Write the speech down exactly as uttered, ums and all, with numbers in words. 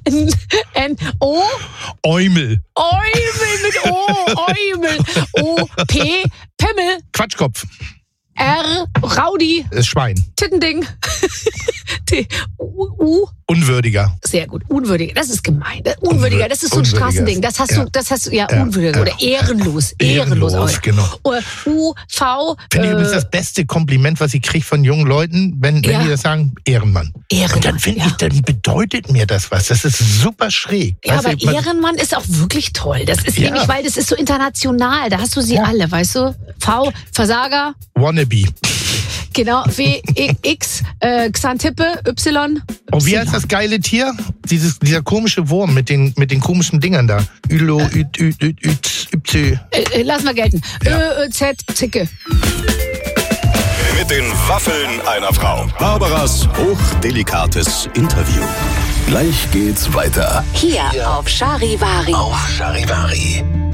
N, N, O. Eumel. Eumel mit O. Eumel. O, P. Pimmel. Quatschkopf. R. Raudi. Das Schwein. Tittending. T. U. U. Unwürdiger. Sehr gut. Unwürdiger. Das ist gemein. Unwürdiger. Das ist so ein Unwürdiger. Straßending. Das hast Ja. du, das hast du, ja, Ja. unwürdiger. Oder Ja. ehrenlos. Ehrenlos. Ehrenlos, genau. Oder U, V. Finde ich äh, übrigens das beste Kompliment, was ich kriege von jungen Leuten, wenn, wenn Ja. die das sagen, Ehrenmann. Ehrenmann. Und dann finde ja. ich, dann bedeutet mir das was. Das ist super schräg. Ja, Weißt aber du, man- Ehrenmann ist auch wirklich toll. Das ist Ja. nämlich, weil das ist so international. Da hast du sie Ja. alle, weißt du? V, Versager. Wannabe. Genau, W, X, äh, Xantippe, Y. Und wie heißt das geile Tier? Dieses, dieser komische Wurm mit den, mit den komischen Dingern da. Ülo, Ü, Ü, Ü, Ü, Ü, Äh, äh, lass mal gelten. Ja. Ö, Ö, Z, Zicke. Mit den Waffeln einer Frau. Barbaras hochdelikates Interview. Gleich geht's weiter. Hier auf Charivari. Auf Charivari.